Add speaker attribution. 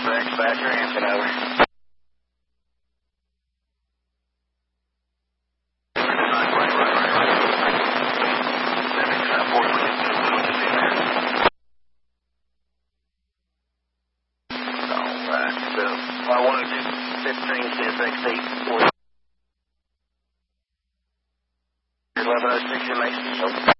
Speaker 1: Dispatcher, Hampton, over. Alright, so I wanted to 15 CSXD 1106 in Mason.